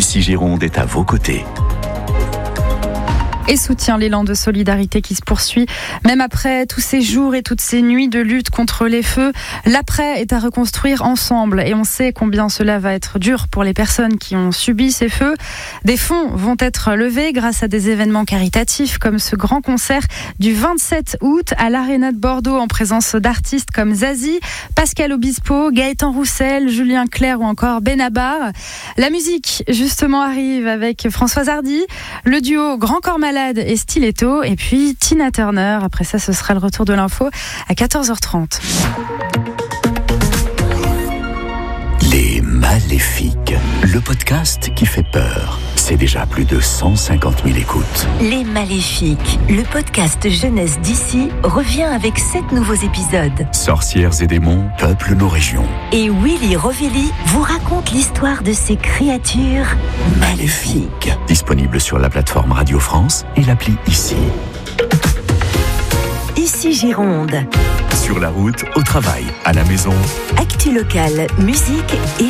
Ici Gironde est à vos côtés. Et soutient l'élan de solidarité qui se poursuit. Même après tous ces jours et toutes ces nuits de lutte contre les feux, l'après est à reconstruire ensemble. Et on sait combien cela va être dur pour les personnes qui ont subi ces feux. Des fonds vont être levés grâce à des événements caritatifs comme ce grand concert du 27 août à l'Arena de Bordeaux en présence d'artistes comme Zazie, Pascal Obispo, Gaëtan Roussel, Julien Clerc ou encore Benabar. La musique justement arrive avec Françoise Hardy, le duo Grand Corps Malade et Stiletto, et puis Tina Turner. Après ça, ce sera le retour de l'info à 14h30. Les Maléfiques, le podcast qui fait peur. C'est déjà plus de 150 000 écoutes. Les Maléfiques, le podcast jeunesse d'ici, revient avec 7 nouveaux épisodes. Sorcières et démons peuplent nos régions. Et Willy Rovelli vous raconte l'histoire de ces créatures maléfiques. Disponible sur la plateforme Radio France et l'appli Ici. Ici Gironde. Sur la route, au travail, à la maison. Actu locale, musique et